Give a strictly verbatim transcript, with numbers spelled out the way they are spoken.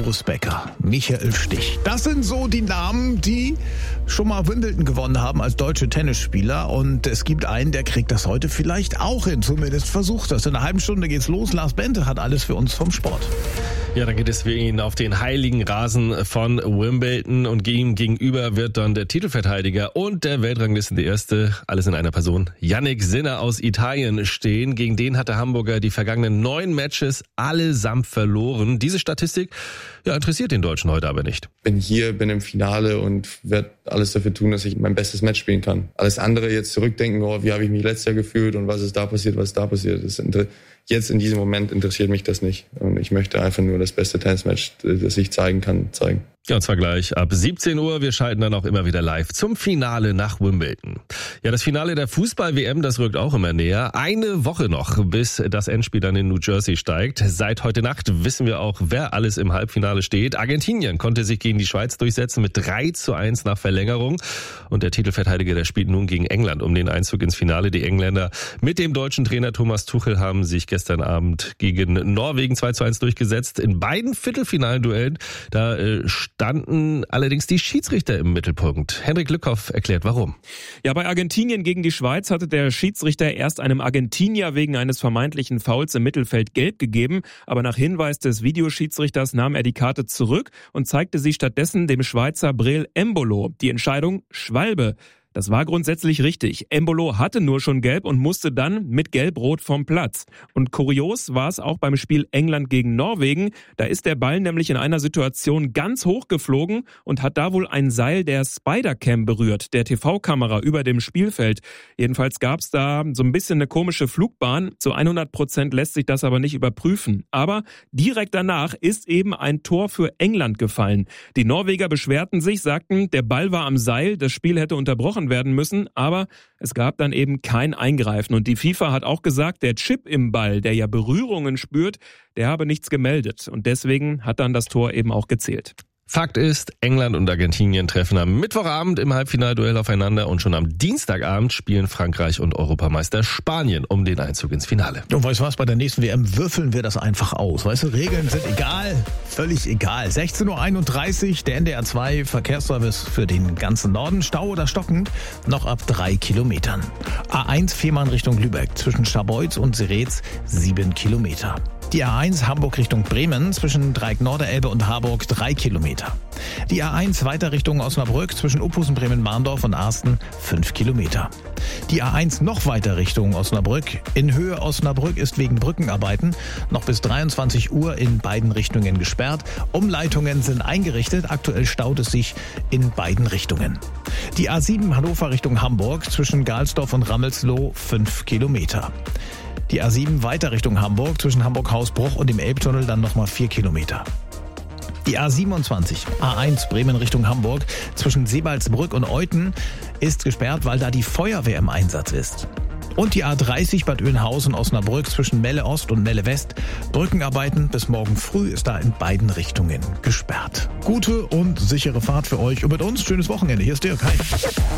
Boris Becker, Michael Stich. Das sind so die Namen, die schon mal Wimbledon gewonnen haben als deutsche Tennisspieler. Und es gibt einen, der kriegt das heute vielleicht auch hin. Zumindest versucht das. In einer halben Stunde geht's los. Lars Bente hat alles für uns vom Sport. Ja, dann geht es für ihn auf den heiligen Rasen von Wimbledon und ihm gegenüber wird dann der Titelverteidiger und der Weltranglisten der Erste, alles in einer Person, Jannik Sinner aus Italien stehen. Gegen den hat der Hamburger die vergangenen neun Matches allesamt verloren. Diese Statistik ja, interessiert den Deutschen heute aber nicht. Bin hier, bin im Finale und werde alles dafür tun, dass ich mein bestes Match spielen kann. Alles andere jetzt zurückdenken, oh, wie habe ich mich letztes Jahr gefühlt und was ist da passiert, was ist da passiert, das ist jetzt in diesem Moment interessiert mich das nicht. Und ich möchte einfach nur das beste Tennismatch, das ich zeigen kann, zeigen. Ja, und zwar gleich ab siebzehn Uhr. Wir schalten dann auch immer wieder live zum Finale nach Wimbledon. Ja, das Finale der Fußball-W M, das rückt auch immer näher. Eine Woche noch, bis das Endspiel dann in New Jersey steigt. Seit heute Nacht wissen wir auch, wer alles im Halbfinale steht. Argentinien konnte sich gegen die Schweiz durchsetzen mit drei zu eins nach Verlängerung. Und der Titelverteidiger, der spielt nun gegen England um den Einzug ins Finale. Die Engländer mit dem deutschen Trainer Thomas Tuchel haben sich gestern Abend gegen Norwegen zwei zu eins durchgesetzt. In beiden finalen Duellen, da äh, standen allerdings die Schiedsrichter im Mittelpunkt. Henrik Lückhoff erklärt, warum. Ja, bei Argentinien gegen die Schweiz hatte der Schiedsrichter erst einem Argentinier wegen eines vermeintlichen Fouls im Mittelfeld gelb gegeben, aber nach Hinweis des Videoschiedsrichters nahm er die Karte zurück und zeigte sie stattdessen dem Schweizer Breel Embolo. Die Entscheidung Schwalbe. Das war grundsätzlich richtig. Embolo hatte nur schon gelb und musste dann mit Gelb-Rot vom Platz. Und kurios war es auch beim Spiel England gegen Norwegen. Da ist der Ball nämlich in einer Situation ganz hoch geflogen und hat da wohl ein Seil der Spider-Cam berührt, der T V-Kamera über dem Spielfeld. Jedenfalls gab es da so ein bisschen eine komische Flugbahn. Zu hundert Prozent lässt sich das aber nicht überprüfen. Aber direkt danach ist eben ein Tor für England gefallen. Die Norweger beschwerten sich, sagten, der Ball war am Seil, das Spiel hätte unterbrochen werden müssen, aber es gab dann eben kein Eingreifen. Und die FIFA hat auch gesagt, der Chip im Ball, der ja Berührungen spürt, der habe nichts gemeldet. Und deswegen hat dann das Tor eben auch gezählt. Fakt ist, England und Argentinien treffen am Mittwochabend im Halbfinalduell aufeinander und schon am Dienstagabend spielen Frankreich und Europameister Spanien um den Einzug ins Finale. Und weißt du was, bei der nächsten W M würfeln wir das einfach aus. Weißt du, Regeln sind egal, völlig egal. sechzehn Uhr einunddreißig, der N D R zwei Verkehrsservice für den ganzen Norden. Stau oder stockend? Noch ab drei Kilometern. A eins Fehmarn Richtung Lübeck, zwischen Scharbeutz und Seretz sieben Kilometer. Die A eins Hamburg Richtung Bremen, zwischen Dreieck Norderelbe und Harburg drei Kilometer. Die A eins weiter Richtung Osnabrück, zwischen Uphusen, Bremen-Marndorf und Arsten fünf Kilometer. Die A eins noch weiter Richtung Osnabrück, in Höhe Osnabrück ist wegen Brückenarbeiten noch bis dreiundzwanzig Uhr in beiden Richtungen gesperrt. Umleitungen sind eingerichtet, aktuell staut es sich in beiden Richtungen. Die A sieben Hannover Richtung Hamburg, zwischen Galsdorf und Rammelsloh fünf Kilometer. Die A sieben weiter Richtung Hamburg, zwischen Hamburg-Hausbruch und dem Elbtunnel dann nochmal vier Kilometer. Die A siebenundzwanzig, A eins Bremen Richtung Hamburg, zwischen Sebalsbrück und Euthen ist gesperrt, weil da die Feuerwehr im Einsatz ist. Und die A dreißig Bad Oeynhausen-Osnabrück zwischen Melle Ost und Melle West. Brückenarbeiten bis morgen früh ist da in beiden Richtungen gesperrt. Gute und sichere Fahrt für euch und mit uns schönes Wochenende. Hier ist Dirk. Hi.